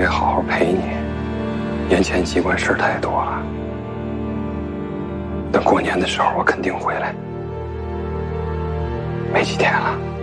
该好好陪你。眼前机关事太多了，等过年的时候我肯定回来。没几天了。